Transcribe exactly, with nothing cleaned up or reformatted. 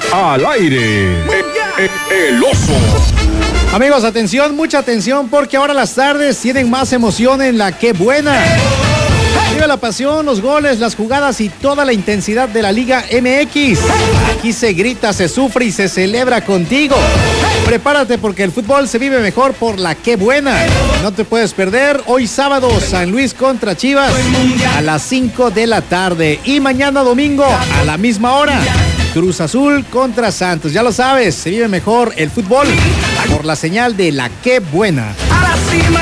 Al aire. El oso. Amigos, atención, mucha atención, porque ahora las tardes tienen más emoción en la Qué Buena. Vive la pasión, los goles, las jugadas y toda la intensidad de la Liga M X. Aquí se grita, se sufre y se celebra contigo. Prepárate porque el fútbol se vive mejor por la Qué Buena. No te puedes perder hoy sábado San Luis contra Chivas a las cinco de la tarde y mañana domingo a la misma hora Cruz Azul contra Santos. Ya lo sabes, se vive mejor el fútbol por la señal de la Qué Buena.